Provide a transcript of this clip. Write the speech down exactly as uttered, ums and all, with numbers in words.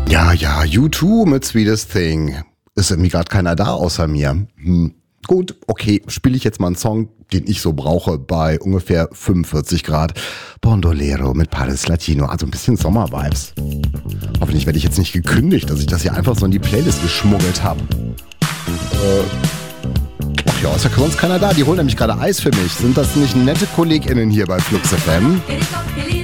Ja, ja, U zwei mit Sweetest Thing. Ist irgendwie gerade keiner da außer mir. Hm. Gut, okay, spiele ich jetzt mal einen Song, den ich so brauche, bei ungefähr fünfundvierzig Grad. Bondolero mit Paris Latino, also ein bisschen Sommer-Vibes. Hoffentlich werde ich jetzt nicht gekündigt, dass ich das hier einfach so in die Playlist geschmuggelt habe. Äh, ach ja, ist ja sonst keiner da, die holen nämlich gerade Eis für mich. Sind das nicht nette KollegInnen hier bei Flux F M?